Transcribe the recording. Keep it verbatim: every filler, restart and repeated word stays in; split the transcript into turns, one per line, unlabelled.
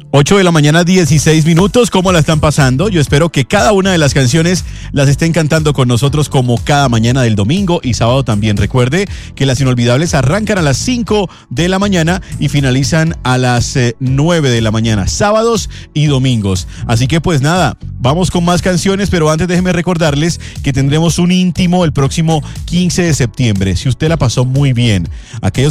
ocho de la mañana, dieciséis minutos. ¿Cómo la están pasando? Yo espero que cada una de las canciones las estén cantando con nosotros como cada mañana del domingo y sábado también. Recuerde que las inolvidables arrancan a las cinco de la mañana y finalizan a las eh, nueve de la mañana, sábados y domingos. Así que pues nada, vamos con más canciones, pero antes déjenme recordarles que tendremos un íntimo el próximo quince de septiembre. Si usted la pasó muy bien, aquellos